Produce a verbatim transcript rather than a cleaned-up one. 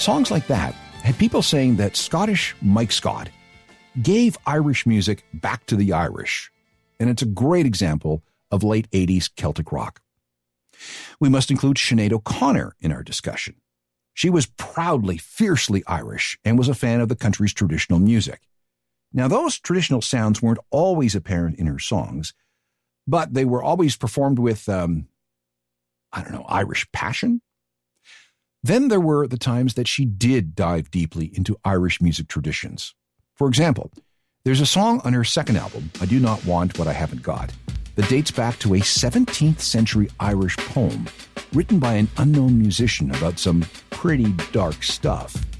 Songs like that had people saying that Scottish Mike Scott gave Irish music back to the Irish, and it's a great example of late eighties Celtic rock. We must include Sinead O'Connor in our discussion. She was proudly, fiercely Irish and was a fan of the country's traditional music. Now, those traditional sounds weren't always apparent in her songs, but they were always performed with, um, I don't know, Irish passion. Then there were the times that she did dive deeply into Irish music traditions. For example, there's a song on her second album, I Do Not Want What I Haven't Got, that dates back to a seventeenth century Irish poem written by an unknown musician about some pretty dark stuff.